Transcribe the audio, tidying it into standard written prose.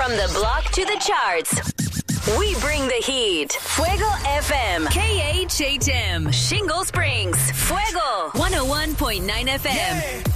From the block to the charts, we bring the heat. Fuego FM. KHHM. Shingle Springs. Fuego. 101.9 FM.